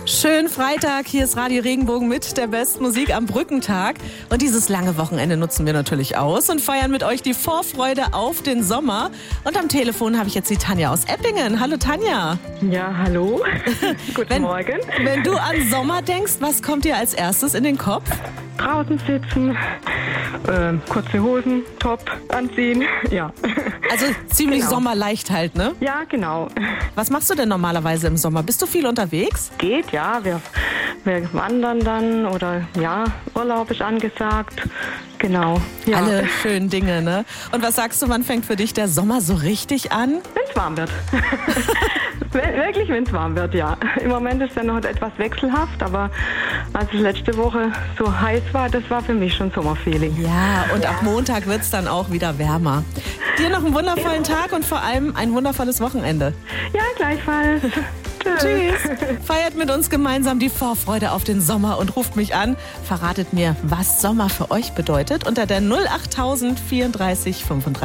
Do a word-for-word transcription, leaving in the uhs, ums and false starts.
Schönen Freitag, hier ist Radio Regenbogen mit der besten Musik am Brückentag. Und dieses lange Wochenende nutzen wir natürlich aus und feiern mit euch die Vorfreude auf den Sommer. Und am Telefon habe ich jetzt die Tanja aus Eppingen. Hallo Tanja. Ja, hallo. Guten wenn, Morgen. Wenn du an Sommer denkst, was kommt dir als erstes in den Kopf? Draußen sitzen, äh, kurze Hosen, Top anziehen, ja. Also ziemlich Genau. sommerleicht halt, ne? Ja, genau. Was machst du denn normalerweise im Sommer? Bist du viel unterwegs? Geht, ja. Wir, wir wandern dann oder ja, Urlaub ist angesagt. Genau. Ja. Alle schönen Dinge, ne? Und was sagst du, wann fängt für dich der Sommer so richtig an? Wenn es warm wird. Wenn- Wirklich, wenn es warm wird, ja. Im Moment ist ja noch etwas wechselhaft, aber als es letzte Woche so heiß war, das war für mich schon Sommerfeeling. Ja, und ab Montag wird's dann auch wieder wärmer. Dir noch einen wundervollen Tag und vor allem ein wundervolles Wochenende. Ja, gleichfalls. Tschüss. Feiert mit uns gemeinsam die Vorfreude auf den Sommer und ruft mich an. Verratet mir, was Sommer für euch bedeutet unter der null acht null null null vierunddreißig fünfunddreißig.